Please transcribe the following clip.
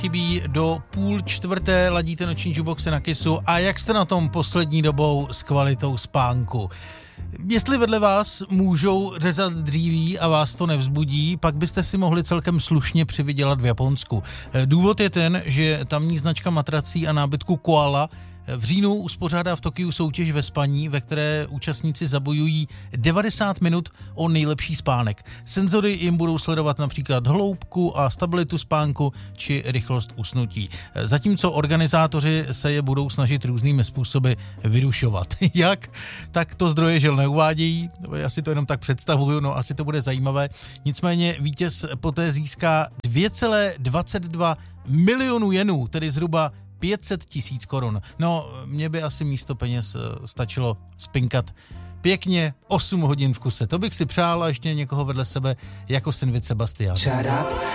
chybí do 3:30, ladíte noční jukeboxy na Kissu. A jak jste na tom poslední dobou s kvalitou spánku? Jestli vedle vás můžou řezat dříví a vás to nevzbudí, pak byste si mohli celkem slušně přivydělat v Japonsku. Důvod je ten, že tamní značka matrací a nábytku Koala v říjnu uspořádá v Tokiu soutěž ve spaní, ve které účastníci zabojují 90 minut o nejlepší spánek. Senzory jim budou sledovat například hloubku a stabilitu spánku či rychlost usnutí. Zatímco organizátoři se je budou snažit různými způsoby vyrušovat. Jak? Tak to zdroje žel neuvádějí, já si to jenom tak představuju, no asi to bude zajímavé. Nicméně vítěz poté získá 2,22 milionů jenů, tedy zhruba 500 000 korun. No, mně by asi místo peněz stačilo spinkat pěkně 8 hodin v kuse. To bych si přál a ještě někoho vedle sebe jako syn Sebastián.